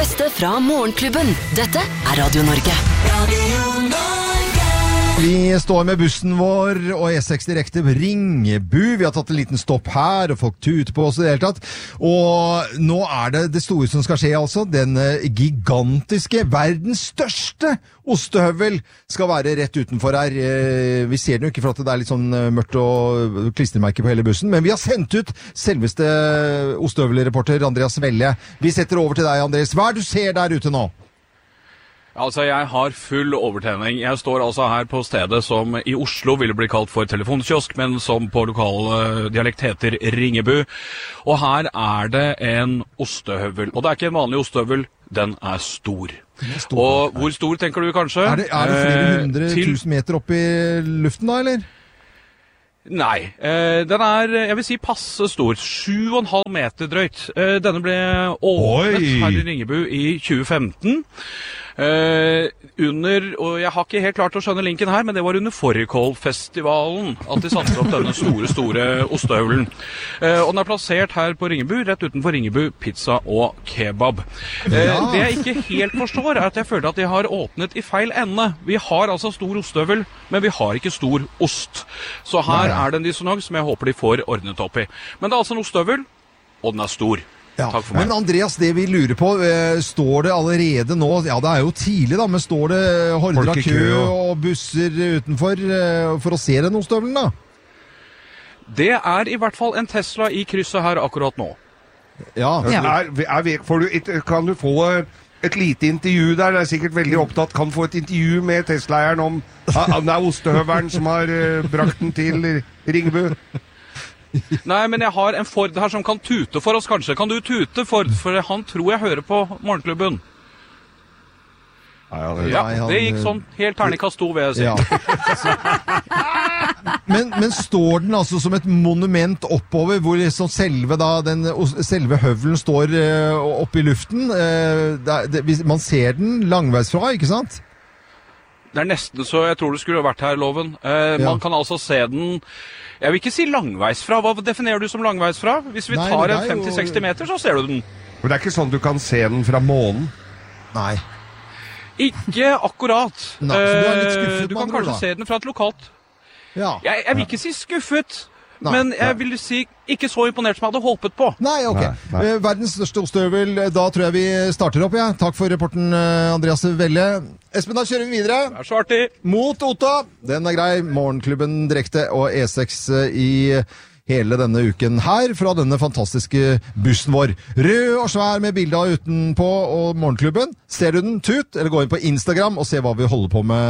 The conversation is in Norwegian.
beste fra Morgenklubben. Dette Radio Norge. Radio Norge. Vi står med bussen vår og E6 direkte Ringebu. Vi har tatt en liten stopp her, og folk tuter på oss i det hele tatt. Og nå det store som skal skje, altså. Den gigantiske, verdens største ostehøvel skal være rett utenfor her. Vi ser den jo ikke for at det litt sånn mørkt og klistremerker på hele bussen, men vi har sendt ut selveste ostehøvelreporter Andreas Velle. Vi setter over til deg, Andreas. Hva du ser der ute nå? Altså, jeg har full overtenning. Jeg står altså her på stedet som i Oslo ville bli kalt for telefonkiosk, men som på lokal dialekt heter Ringebu. Og her det en ostehøvel. Og det ikke en vanlig ostehøvel, den stor. Og hvor stor tenker du kanskje? Det flere hundre tusen meter opp i luften da, eller? Nei, den jeg vil si passe stor, 7,5 meter drøyt. Denne ble åpnet her i Ringebu i 2015. Og jeg har ikke helt klart å skjønne linken her, men det var under Fårikål-festivalen at de satte opp denne store ostehøvelen. Og den plassert her på Ringebu, rett utenfor Ringebu Pizza og Kebab. Det jeg ikke helt forstår at jeg føler at de har åpnet i feil ende. Vi har altså stor ostehøvel, men vi har ikke stor ost. Så her det en dissonans som jeg håper de får ordnet opp i. Men det altså en ostehøvel, og den stor. Ja, men Andreas, det vi lurer på, står det allerede nå, ja det jo tidlig da, men står det horder av kø og busser utenfor for å se den ostehøvelen da? Det i hvert fall en Tesla i krysset her akkurat nå. Ja. Kan du få et lite intervju der? Det sikkert veldig opptatt. Kan få et intervju med Tesla-eieren om ostehøvelen som har brakt den til Ringebu? Nei, men jeg har en Ford her som kan tute for oss kanskje. Kan du tute, Ford? For han tror jeg hører på Morgenklubben. Ja, det gikk sånn helt terningkast 2, vil jeg si. Ja. Men står den altså som et monument oppover, hvor liksom selve høvelen står oppe i luften? Man ser den langveisfra, ikke sant? Det nesten så jeg tror det skulle vært her, Loven. Man kan altså se den. Jeg vil ikke si langveisfra. Hva definerer du som langveisfra? Hvis vi tar en 50-60 meter, så ser du den. Men det ikke sånn du kan se den fra månen? Nei. Ikke akkurat. Nei, så du litt skuffet, du kan kanskje se den fra et lokalt. Ja. Jeg vil ikke si skuffet. Men jeg vil si ikke så imponert som jeg hadde håpet på. Nei, ok. Verdens største ostehøvel, da tror jeg vi starter opp, ja. Takk for rapporten, Andreas Velle. Espen, da kjører vi videre. Det så artig. Mot Otta. Den grei. Morgenklubben direkte og E6 i hele denne uken her fra denne fantastiske bussen vår. Rød og svær med bilder utenpå og Morgenklubben. Ser du den? Tut, eller gå inn på Instagram og se hva vi holder på med.